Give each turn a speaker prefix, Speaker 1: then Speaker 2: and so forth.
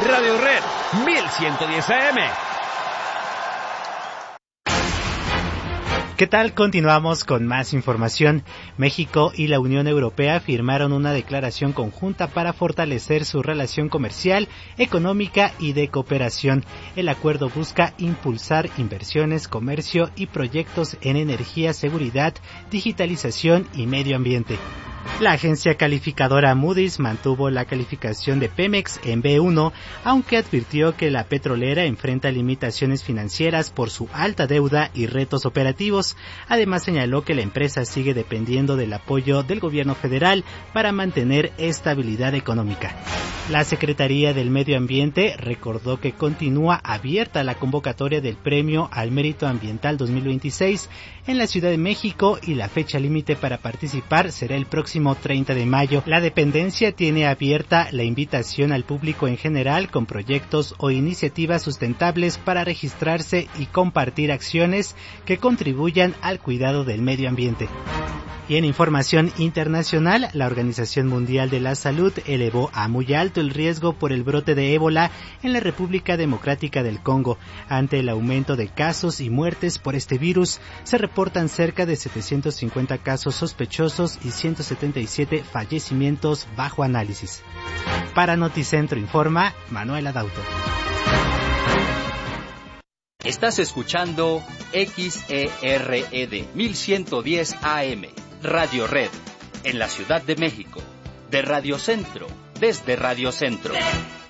Speaker 1: Radio Red 1110 AM.
Speaker 2: ¿Qué tal? Continuamos con más información. México y la Unión Europea firmaron una declaración conjunta para fortalecer su relación comercial, económica y de cooperación. El acuerdo busca impulsar inversiones, comercio y proyectos en energía, seguridad, digitalización y medio ambiente. La agencia calificadora Moody's mantuvo la calificación de Pemex en B1, aunque advirtió que la petrolera enfrenta limitaciones financieras por su alta deuda y retos operativos. Además señaló que la empresa sigue dependiendo del apoyo del gobierno federal para mantener estabilidad económica. La Secretaría del Medio Ambiente recordó que continúa abierta la convocatoria del Premio al Mérito Ambiental 2026 en la Ciudad de México y la fecha límite para participar será el próximo 30 de mayo. La dependencia tiene abierta la invitación al público en general con proyectos o iniciativas sustentables para registrarse y compartir acciones que contribuyan al cuidado del medio ambiente. Y en información internacional, la Organización Mundial de la Salud elevó a muy alto el riesgo por el brote de ébola en la República Democrática del Congo. Ante el aumento de casos y muertes por este virus, se reportan cerca de 750 casos sospechosos y 177 fallecimientos bajo análisis. Para Noticentro informa Manuel Adauto.
Speaker 3: Estás escuchando XERED 1110 AM, Radio Red, en la Ciudad de México, de Radio Centro, desde Radio Centro.